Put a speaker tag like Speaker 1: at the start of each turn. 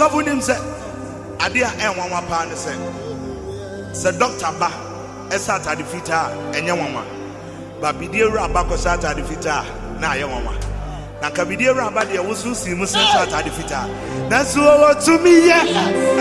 Speaker 1: Osafu nim se ade a enwanwa pa ne se doctor ba esa atade fita enye nwanwa ba bidie wura ba ko sa atade fita na aye nwanwa na ka bidie wura ba de wo so si mu sa atade fita na so wo tumi ye